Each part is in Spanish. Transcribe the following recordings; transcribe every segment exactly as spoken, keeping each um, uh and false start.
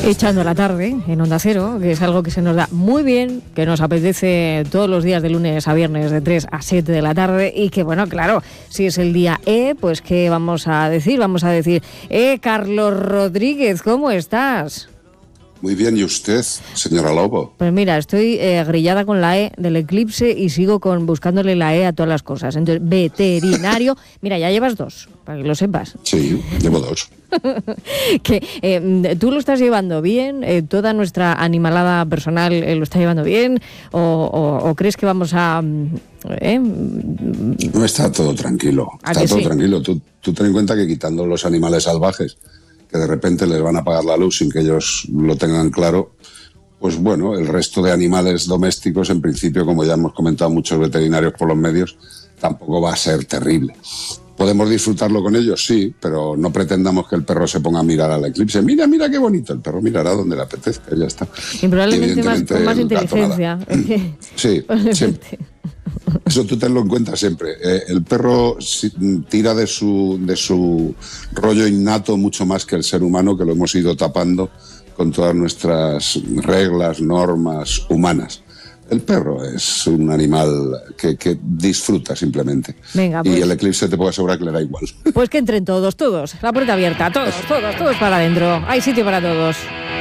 Echando la tarde en Onda Cero, que es algo que se nos da muy bien, que nos apetece todos los días de lunes a viernes de tres a siete de la tarde y que, bueno, claro, si es el día E, pues ¿qué vamos a decir? Vamos a decir, eh, Carlos Rodríguez, ¿cómo estás? Muy bien, ¿y usted, señora Lobo? Pues mira, estoy eh, grillada con la E del eclipse y sigo con buscándole la E a todas las cosas. Entonces, veterinario, mira, ya llevas dos, para que lo sepas. Sí, llevo dos. que eh, ¿Tú lo estás llevando bien? Eh, ¿Toda nuestra animalada personal eh, lo está llevando bien? ¿O, o, o crees que vamos a...? Eh? No, está todo tranquilo, está todo sí? tranquilo. Tú, tú ten en cuenta que quitando los animales salvajes, que de repente les van a apagar la luz sin que ellos lo tengan claro, pues bueno, el resto de animales domésticos, en principio, como ya hemos comentado muchos veterinarios por los medios, tampoco va a ser terrible. ¿Podemos disfrutarlo con ellos? Sí, pero no pretendamos que el perro se ponga a mirar al eclipse. Mira, mira qué bonito. El perro mirará donde le apetezca, ya está. Y probablemente y más, con más inteligencia. Sí, siempre. Eso tú tenlo en cuenta siempre. Eh, el perro tira de su, de su rollo innato mucho más que el ser humano, que lo hemos ido tapando con todas nuestras reglas, normas humanas. El perro es un animal que, que disfruta simplemente. Venga, pues. Y el eclipse te puedo asegurar que le da igual. Pues que entren todos, todos. La puerta abierta, todos, todos, todos para adentro. Hay sitio para todos.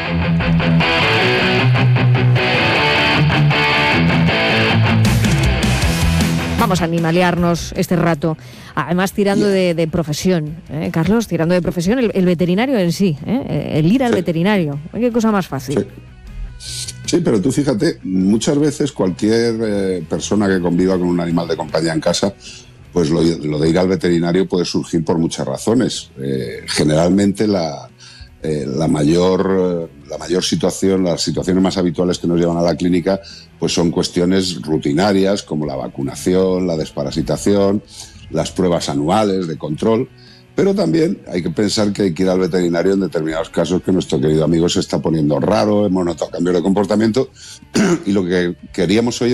Vamos a animalearnos este rato, además tirando de, de profesión, ¿eh, Carlos? Tirando de profesión el, el veterinario en sí, ¿eh? El ir al sí. veterinario, qué cosa más fácil. Sí. sí, pero tú fíjate, muchas veces cualquier eh, persona que conviva con un animal de compañía en casa, pues lo, lo de ir al veterinario puede surgir por muchas razones. Eh, generalmente la... Eh, la mayor la mayor situación, las situaciones más habituales que nos llevan a la clínica, pues son cuestiones rutinarias como la vacunación, la desparasitación, las pruebas anuales de control, pero también hay que pensar que hay que ir al veterinario en determinados casos que nuestro querido amigo se está poniendo raro, hemos notado cambios de comportamiento y lo que queríamos hoy